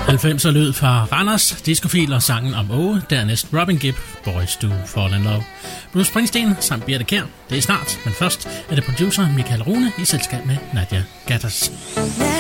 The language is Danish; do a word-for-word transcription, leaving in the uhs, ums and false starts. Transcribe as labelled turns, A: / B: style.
A: halvfemser lyd fra Randers, Discofil og sangen om Åge, dernæst Robin Gibb, Boys Do Fall in Love. Bruce Springsteen samt Birthe Kjær, det er snart, men først er det producer Michael Rune i selskab med Nadia Gatters.